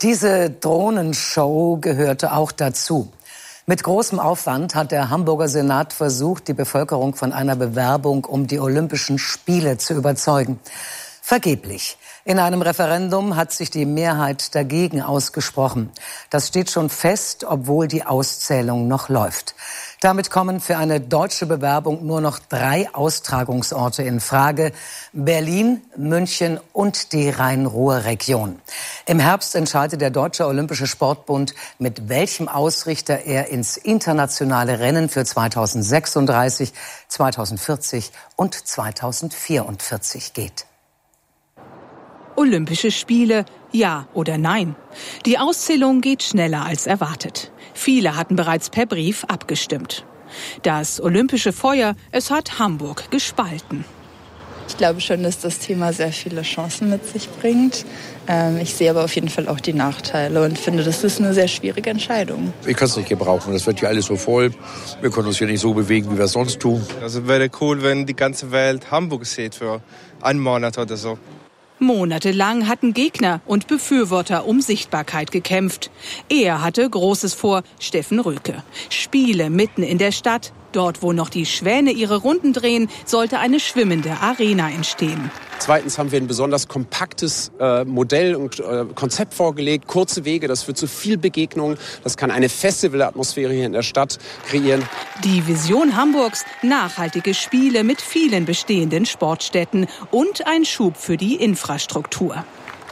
Diese Drohnenshow gehörte auch dazu. Mit großem Aufwand hat der Hamburger Senat versucht, die Bevölkerung von einer Bewerbung um die Olympischen Spiele zu überzeugen. Vergeblich. In einem Referendum hat sich die Mehrheit dagegen ausgesprochen. Das steht schon fest, obwohl die Auszählung noch läuft. Damit kommen für eine deutsche Bewerbung nur noch 3 Austragungsorte in Frage: Berlin, München und die Rhein-Ruhr-Region. Im Herbst entscheidet der Deutsche Olympische Sportbund, mit welchem Ausrichter er ins internationale Rennen für 2036, 2040 und 2044 geht. Olympische Spiele, ja oder nein? Die Auszählung geht schneller als erwartet. Viele hatten bereits per Brief abgestimmt. Das olympische Feuer, es hat Hamburg gespalten. Ich glaube schon, dass das Thema sehr viele Chancen mit sich bringt. Ich sehe aber auf jeden Fall auch die Nachteile und finde, das ist eine sehr schwierige Entscheidung. Ich kann es nicht gebrauchen. Das wird hier alles so voll. Wir können uns hier nicht so bewegen, wie wir es sonst tun. Also wäre cool, wenn die ganze Welt Hamburg sieht für einen Monat oder so. Monatelang hatten Gegner und Befürworter um Sichtbarkeit gekämpft. Er hatte Großes vor, Steffen Röke. Spiele mitten in der Stadt. Dort, wo noch die Schwäne ihre Runden drehen, sollte eine schwimmende Arena entstehen. Zweitens haben wir ein besonders kompaktes Modell und Konzept vorgelegt. Kurze Wege, das führt zu viel Begegnung. Das kann eine Festivalatmosphäre hier in der Stadt kreieren. Die Vision Hamburgs: nachhaltige Spiele mit vielen bestehenden Sportstätten und ein Schub für die Infrastruktur.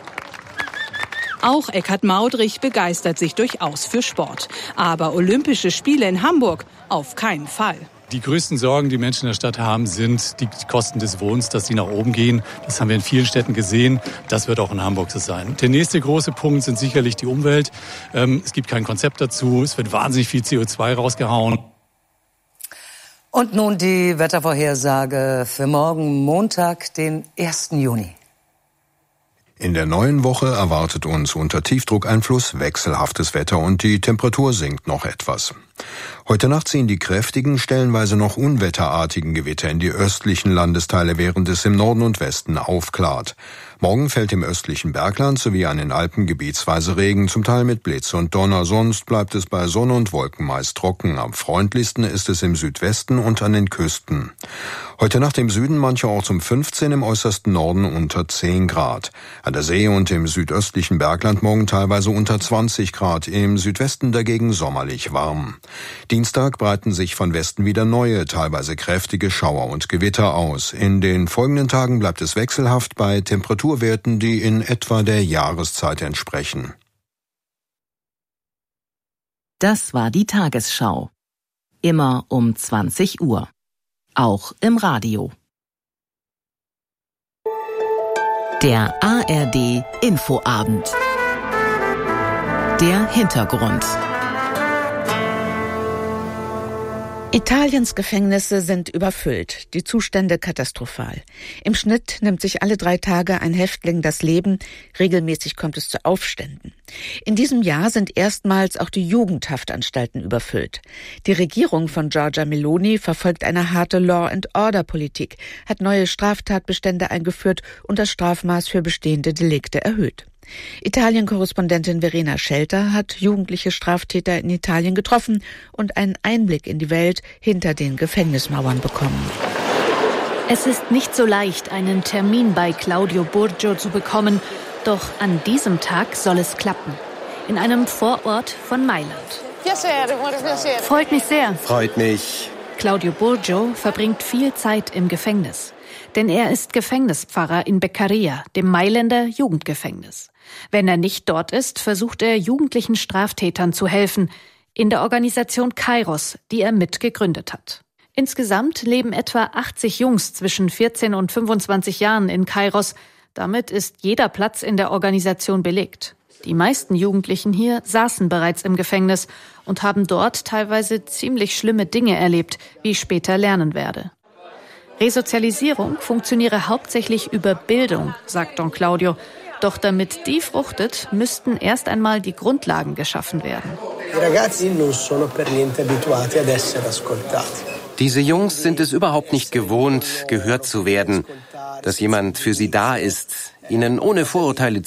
Auch Eckhard Maudrich begeistert sich durchaus für Sport. Aber Olympische Spiele in Hamburg auf keinen Fall. Die größten Sorgen, die Menschen in der Stadt haben, sind die Kosten des Wohnens, dass die nach oben gehen. Das haben wir in vielen Städten gesehen. Das wird auch in Hamburg so sein. Der nächste große Punkt sind sicherlich die Umwelt. Es gibt kein Konzept dazu. Es wird wahnsinnig viel CO2 rausgehauen. Und nun die Wettervorhersage für morgen Montag, den 1. Juni. In der neuen Woche erwartet uns unter Tiefdruckeinfluss wechselhaftes Wetter und die Temperatur sinkt noch etwas. Heute Nacht ziehen die kräftigen, stellenweise noch unwetterartigen Gewitter in die östlichen Landesteile, während es im Norden und Westen aufklart. Morgen fällt im östlichen Bergland sowie an den Alpen gebietsweise Regen, zum Teil mit Blitz und Donner. Sonst bleibt es bei Sonne und Wolken meist trocken. Am freundlichsten ist es im Südwesten und an den Küsten. Heute Nacht im Süden mancherorts um 15, im äußersten Norden unter 10 Grad. An der See und im südöstlichen Bergland morgen teilweise unter 20 Grad, im Südwesten dagegen sommerlich warm. Dienstag breiten sich von Westen wieder neue, teilweise kräftige Schauer und Gewitter aus. In den folgenden Tagen bleibt es wechselhaft bei Temperaturwerten, die in etwa der Jahreszeit entsprechen. Das war die Tagesschau. Immer um 20 Uhr. Auch im Radio. Der ARD Infoabend. Der Hintergrund. Italiens Gefängnisse sind überfüllt, die Zustände katastrophal. Im Schnitt nimmt sich alle 3 Tage ein Häftling das Leben, regelmäßig kommt es zu Aufständen. In diesem Jahr sind erstmals auch die Jugendhaftanstalten überfüllt. Die Regierung von Giorgia Meloni verfolgt eine harte Law-and-Order-Politik, hat neue Straftatbestände eingeführt und das Strafmaß für bestehende Delikte erhöht. Italien-Korrespondentin Verena Schelter hat jugendliche Straftäter in Italien getroffen und einen Einblick in die Welt hinter den Gefängnismauern bekommen. Es ist nicht so leicht, einen Termin bei Claudio Burgio zu bekommen, doch an diesem Tag soll es klappen. In einem Vorort von Mailand. Freut mich sehr. Freut mich. Claudio Burgio verbringt viel Zeit im Gefängnis. Denn er ist Gefängnispfarrer in Beccaria, dem Mailänder Jugendgefängnis. Wenn er nicht dort ist, versucht er, jugendlichen Straftätern zu helfen, in der Organisation Kairos, die er mitgegründet hat. Insgesamt leben etwa 80 Jungs zwischen 14 und 25 Jahren in Kairos. Damit ist jeder Platz in der Organisation belegt. Die meisten Jugendlichen hier saßen bereits im Gefängnis und haben dort teilweise ziemlich schlimme Dinge erlebt, wie ich später lernen werde. Resozialisierung funktioniere hauptsächlich über Bildung, sagt Don Claudio. Doch damit die fruchtet, müssten erst einmal die Grundlagen geschaffen werden. Diese Jungs sind es überhaupt nicht gewohnt, gehört zu werden, dass jemand für sie da ist, ihnen ohne Vorurteile